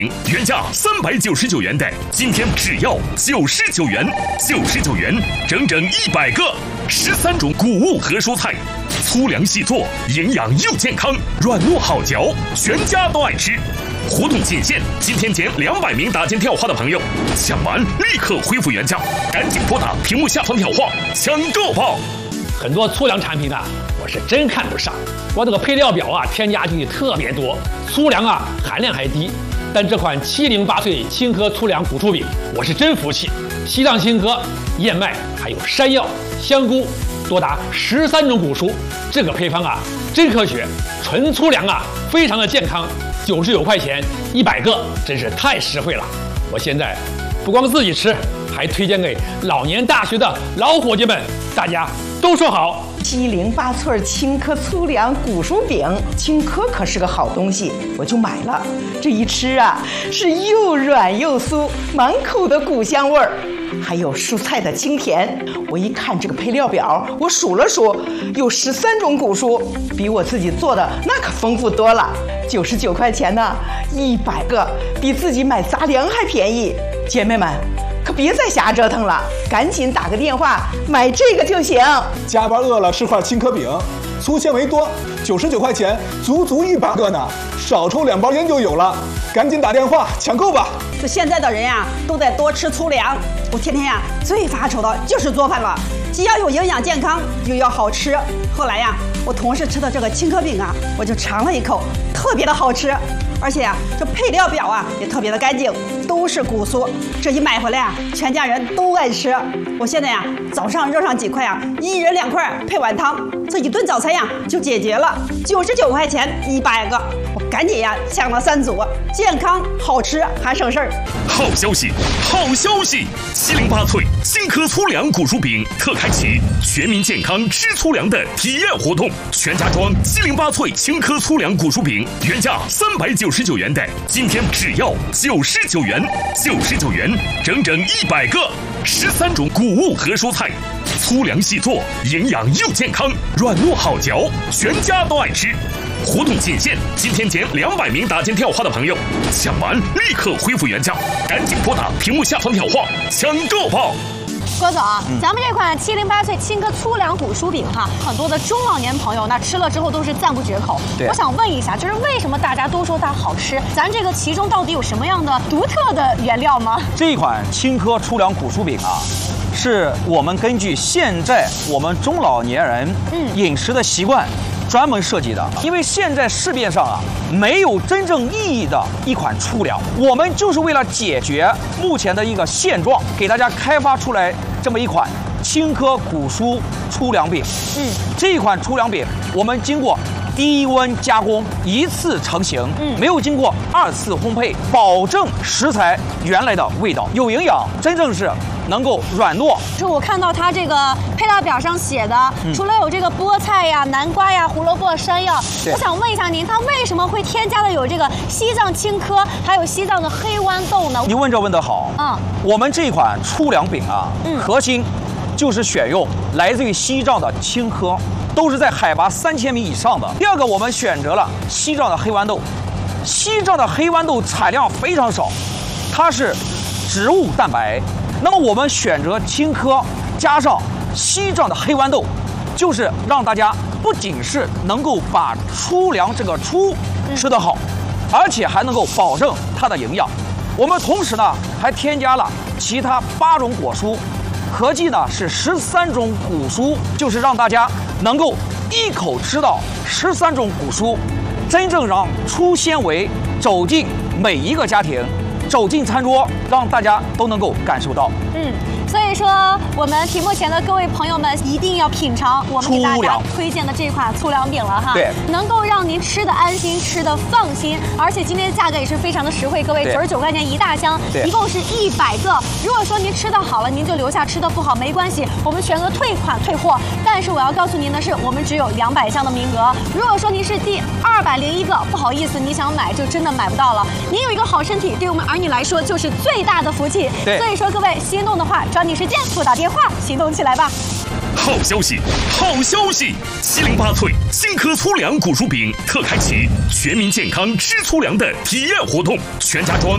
原价399元的，今天只要99元，99元，整整100个，13种谷物和蔬菜，粗粮细做，营养又健康，软糯好嚼，全家都爱吃。活动仅限今天前200名打进电话的朋友，抢完立刻恢复原价，赶紧拨打屏幕下方电话抢购吧！ 很多粗粮产品呢，我是真看不上。我这个配料表啊，添加剂特别多，粗粮啊含量还低。但这款708岁青稞粗粮谷薯饼，我是真服气。西藏青稞、燕麦还有山药、香菇，多达13种谷蔬。这个配方啊，真科学，纯粗粮啊，非常的健康。99块钱100个，真是太实惠了。我现在不光自己吃，还推荐给老年大学的老伙计们，大家都说好。 708寸青稞粗粮谷薯饼，青稞可是个好东西，我就买了。这一吃啊，是又软又酥，满口的谷香味儿，还有蔬菜的清甜。我一看这个配料表，我数了数，有13种谷蔬，比我自己做的那可丰富多了。99块钱呢，100个，比自己买杂粮还便宜。姐妹们，可别再瞎折腾了，赶紧打个电话买这个就行。 加班饿了吃块青稞饼，粗纤维多，99块钱，足100个呢，少抽2包烟就有了。赶紧打电话抢购吧！ 这现在的人呀，都得多吃粗粮。我天天呀最发愁的就是做饭了，既要有营养健康，又要好吃。后来呀，我同事吃的这个青稞饼啊，我就尝了一口，特别的好吃。而且呀，这配料表啊也特别的干净，都是谷蔬。这一买回来啊，全家人都爱吃。我现在呀，早上热上几块啊，1人2块配碗汤，这一顿早餐呀就解决了。99块钱100个，我赶紧呀抢了3组，健康好吃还省事儿。 好消息，好消息！708寸青稞粗粮谷薯饼特开启全民健康吃粗粮的体验活动，全家装708寸青稞粗粮谷薯饼，原价399元的，今天只要99元，99元，整整100个，13种谷物和蔬菜，粗粮细做，营养又健康，软糯好嚼，全家都爱吃。活动仅限今天前200名打进电话的朋友，抢完立刻恢复原价，赶紧拨打屏幕下方电话抢购吧！ 郭总，咱们这款708岁青稞粗粮谷薯饼哈，很多的中老年朋友那吃了之后都是赞不绝口。我想问一下，就是为什么大家都说它好吃？咱这个其中到底有什么样的独特的原料吗？ 这款青稞粗粮谷薯饼啊，是我们根据现在我们中老年人饮食的习惯专门设计的，因为现在市面上啊没有真正意义的一款粗粮，我们就是为了解决目前的一个现状，给大家开发出来这么一款青稞谷蔬粗粮饼。这款粗粮饼我们经过低温加工，一次成型，没有经过2次烘焙，保证食材原来的味道，有营养，真正是能够软糯。 就我看到它这个配料表上写的，除了有这个菠菜呀、南瓜呀、胡萝卜、山药，我想问一下您，它为什么会添加的有这个西藏青稞，还有西藏的黑豌豆呢？ 你问这问得好。我们这款粗粮饼啊，核心就是选用来自于西藏的青稞，都是在海拔3000米以上的。第二个，我们选择了西藏的黑豌豆，西藏的黑豌豆产量非常少，它是植物蛋白。那么我们选择青稞加上西藏的黑豌豆，就是让大家不仅是能够把粗粮这个粗吃得好，而且还能够保证它的营养。我们同时呢还添加了其他8种果蔬，合计呢是13种谷蔬，就是让大家能够一口吃到13种谷蔬，真正让粗纤维走进每一个家庭，走进餐桌，让大家都能够感受到。 所以说我们屏幕前的各位朋友们一定要品尝我们给大家推荐的这款粗粮饼了哈，能够让您吃的安心，吃的放心，而且今天的价格也是非常的实惠，各位99块钱1大箱，一共是100个。如果说您吃的好了，您就留下；吃的不好没关系，我们选择退款退货。但是我要告诉您的是，我们只有200箱的名额。如果说您是第201个，不好意思，你想买就真的买不到了。您有一个好身体，对我们儿女来说就是最大的福气。所以说各位心动的话，抓紧时间拨打电话行动起来吧。 好消息，好消息！708寸青稞粗粮谷薯饼特开启全民健康吃粗粮的体验活动，全家装